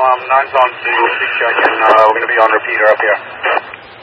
Nine's on to 6 again. We're going to be on repeater up here.